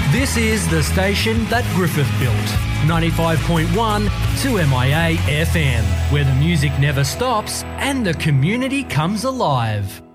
This is the station that Griffith built. 95.1 2MIA FM, where the music never stops and the community comes alive.